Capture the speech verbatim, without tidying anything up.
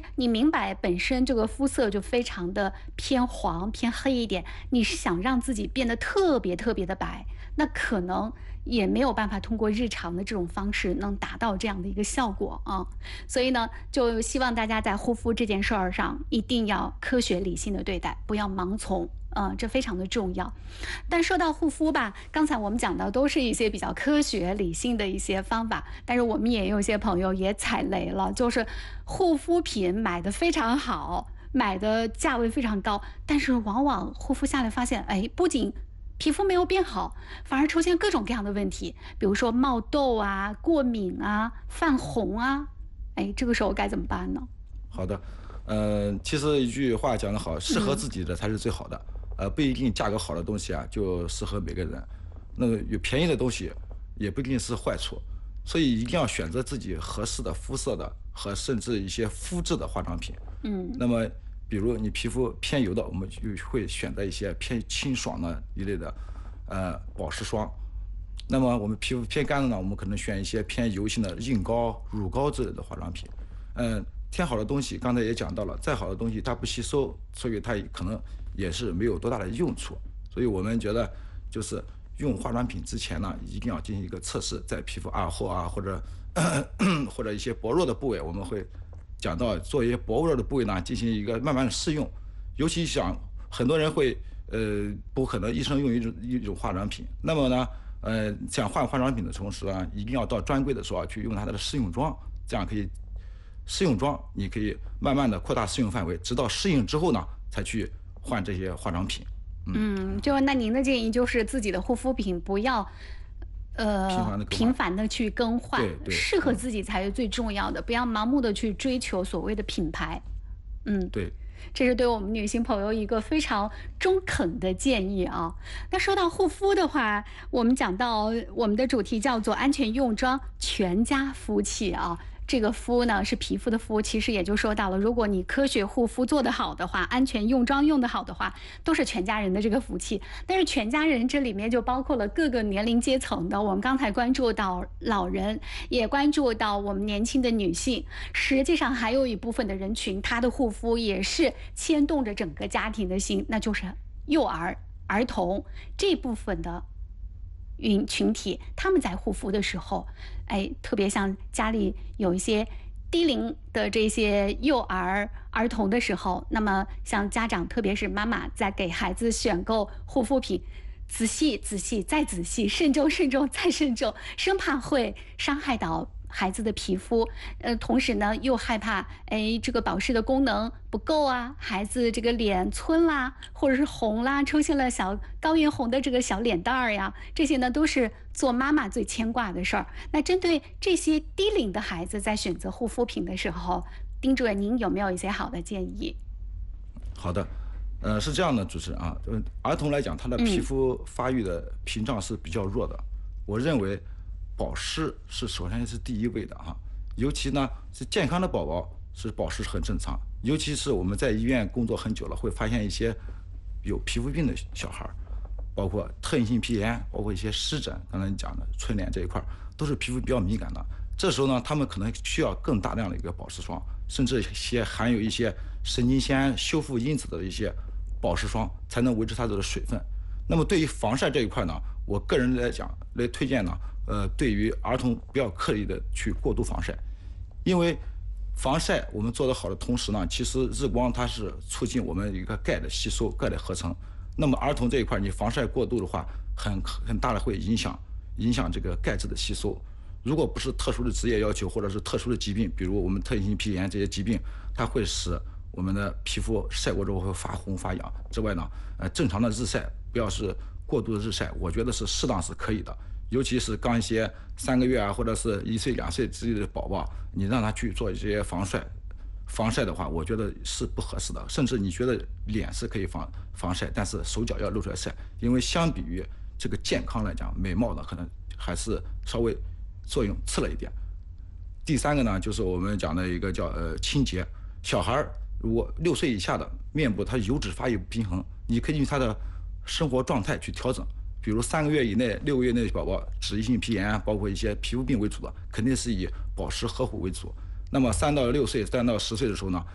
你明白本身这个肤色就非常的偏黄、偏黑一点，你是想让自己变得特别特别的白，那可能也没有办法通过日常的这种方式能达到这样的一个效果啊。所以呢，就希望大家在护肤这件事儿上一定要科学理性的对待，不要盲从。嗯，这非常的重要。但说到护肤吧，刚才我们讲的都是一些比较科学理性的一些方法，但是我们也有些朋友也踩雷了，就是护肤品买的非常好，买的价位非常高，但是往往护肤下来发现，哎，不仅皮肤没有变好，反而出现各种各样的问题，比如说冒痘啊、过敏啊、泛红啊，哎，这个时候该怎么办呢？ 好的，呃，其实一句话讲得好，适合自己的才是最好的。嗯呃，不一定价格好的东西啊，就适合每个人。那个有便宜的东西，也不一定是坏处。所以一定要选择自己合适的肤色的和甚至一些肤质的化妆品。 嗯。 那么，比如你皮肤偏油的，我们就会选择一些偏清爽的一类的，呃，保湿霜。那么我们皮肤偏干的呢，我们可能选一些偏油性的硬膏、乳膏之类的化妆品。嗯、呃，添好的东西，刚才也讲到了，再好的东西它不吸收，所以它可能也是没有多大的用处。所以我们觉得，就是用化妆品之前呢，一定要进行一个测试，在皮肤二后啊，或者或者一些薄弱的部位，我们会讲到做一些薄弱的部位呢，进行一个慢慢的试用。尤其想很多人会呃不可能一生用一种一种化妆品，那么呢，呃想换化妆品的同时呢，一定要到专柜的时候去用它的试用装，这样可以试用装你可以慢慢的扩大适用范围，直到适应之后呢，才去换这些化妆品。 嗯，就那您的建议就是自己的护肤品不要，呃，频繁的去更换，适合自己才是最重要的，不要盲目的去追求所谓的品牌。嗯， 对， 这是对我们女性朋友一个非常中肯的建议啊。那说到护肤的话，我们讲到我们的主题叫做安全用妆，全家福气啊。这个肤呢是皮肤的肤，其实也就说到了，如果你科学护肤做得好的话，安全用妆用得好的话，都是全家人的这个福气。但是全家人这里面就包括了各个年龄阶层的，我们刚才关注到老人，也关注到我们年轻的女性，实际上还有一部分的人群，她的护肤也是牵动着整个家庭的心，那就是幼儿、儿童这部分的群群体，他们在护肤的时候，哎，特别像家里有一些低龄的这些幼儿儿童的时候，那么像家长，特别是妈妈在给孩子选购护肤品，仔细仔细再仔细，慎重慎重再慎重，生怕会伤害到孩子的皮肤，呃，同时呢又害怕，哎，这个保湿的功能不够啊，孩子这个脸皴啦，或者是红啦，出现了小高原红的这个小脸蛋儿呀，这些呢都是做妈妈最牵挂的事儿。那针对这些低龄的孩子，在选择护肤品的时候，丁主任您有没有一些好的建议？ 好的。呃，是这样的，主持人啊，儿童来讲，他的皮肤发育的屏障是比较弱的。嗯、我认为，保湿是首先是第一位的哈。尤其呢，是健康的宝宝是保湿很正常。尤其是我们在医院工作很久了，会发现一些有皮肤病的小孩，包括特异性皮炎，包括一些湿疹，刚才你讲的春脸这一块，都是皮肤比较敏感的。这时候呢，他们可能需要更大量的一个保湿霜，甚至一些含有一些神经酰修复因子的一些保湿霜，才能维持它的水分。那么对于防晒这一块呢，我个人来讲来推荐呢，呃，对于儿童不要刻意的去过度防晒，因为防晒我们做得好的同时呢，其实日光它是促进我们一个钙的吸收、钙的合成。那么儿童这一块，你防晒过度的话，很很大的会影响影响这个钙质的吸收。如果不是特殊的职业要求，或者是特殊的疾病，比如我们特异性皮炎这些疾病，它会使我们的皮肤晒过之后会发红发痒。之外呢，呃，正常的日晒不要是过度的日晒，我觉得是适当是可以的。尤其是刚一些三个月啊，或者是一岁两岁之类的宝宝，你让他去做一些防晒，防晒的话，我觉得是不合适的。甚至你觉得脸是可以防防晒，但是手脚要露出来晒，因为相比于这个健康来讲，美貌呢可能还是稍微作用次了一点。第三个呢，就是我们讲的一个叫呃清洁。小孩如果六岁以下的面部它油脂发育不平衡，你可以用他的生活状态去调整。比如三个月以内、六个月内的宝宝，脂溢性皮炎，包括一些皮肤病为主的，肯定是以保湿呵护为主。那么三到六岁、三到十岁的时候呢，